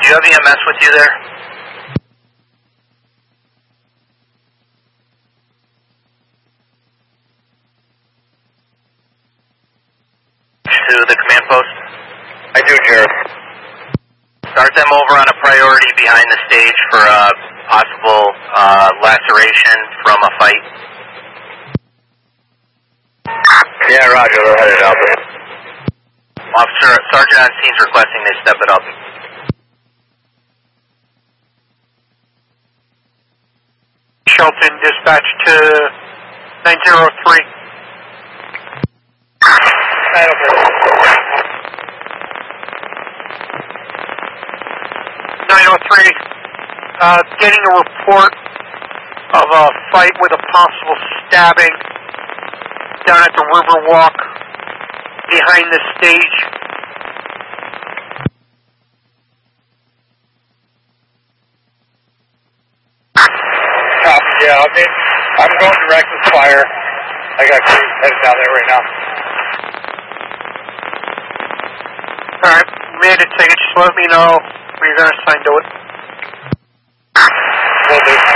you have EMS with you there? To the command post? I do, Jared. Start them over on a priority behind the stage for possible laceration from a fight. Yeah, roger, they're headed out there. Officer, Sergeant on scene is requesting they step it up. Shelton, dispatch to 903. 903, getting a report of a fight with a possible stabbing down at the Riverwalk behind the stage. Yeah, okay. I'm going direct with fire. I got crews headed down there right now. Alright, made a ticket, just let me know when you're going to sign to it. Will do.